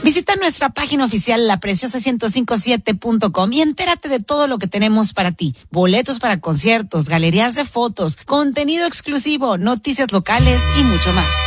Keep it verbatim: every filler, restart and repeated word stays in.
Visita nuestra página oficial la preciosa ciento cincuenta y siete punto com y entérate de todo lo que tenemos para ti. Boletos para conciertos, galerías de fotos, contenido exclusivo, noticias locales y mucho más.